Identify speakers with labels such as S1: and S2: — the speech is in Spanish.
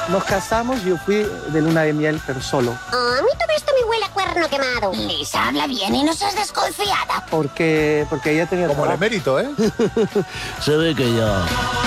S1: Nos casamos y yo fui de luna de miel, pero solo.
S2: A mí todo esto me huele a cuerno quemado. Lisa, habla bien y no seas desconfiada.
S1: Porque ella tenía
S3: Como el
S1: trabajo.
S3: emérito, ¿eh?
S4: Se ve que ya...